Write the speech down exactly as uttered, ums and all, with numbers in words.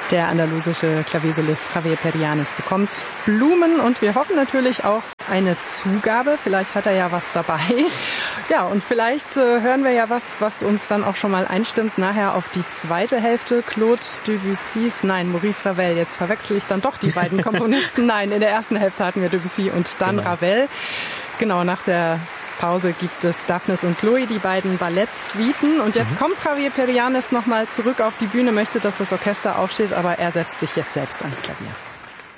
Der andalusische Klaviersolist Javier Perianes bekommt Blumen und wir hoffen natürlich auch eine Zugabe. Vielleicht hat er ja was dabei. Ja, und vielleicht äh, hören wir ja was, was uns dann auch schon mal einstimmt nachher auf die zweite Hälfte. Claude Debussys, nein, Maurice Ravel. Jetzt verwechsel ich dann doch die beiden Komponisten. Nein, in der ersten Hälfte hatten wir Debussy und dann genau. Ravel. Genau, nach der Pause gibt es Daphnis und Chloe, die beiden Ballettsuiten. Und jetzt mhm. kommt Javier Perianes nochmal zurück auf die Bühne, möchte, dass das Orchester aufsteht, aber er setzt sich jetzt selbst ans Klavier.